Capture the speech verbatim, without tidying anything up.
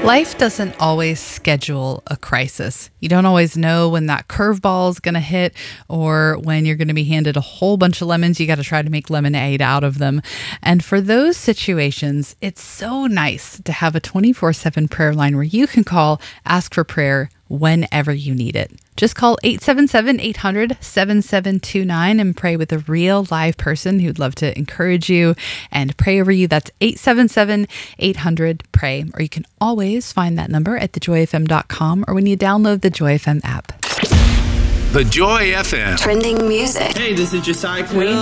Life doesn't always schedule a crisis. You don't always know when that curveball is going to hit or when you're going to be handed a whole bunch of lemons. You got to try to make lemonade out of them. And for those situations, it's so nice to have a twenty-four seven prayer line where you can call, ask for prayer whenever you need it. Just call eight seven seven, eight hundred, seven seven two nine and pray with a real live person who'd love to encourage you and pray over you. That's eight seven seven, eight hundred, pray. Or you can always find that number at the joy f m dot com or when you download the Joy F M app. The Joy F M. Trending music. Hey, this is Josiah Queen.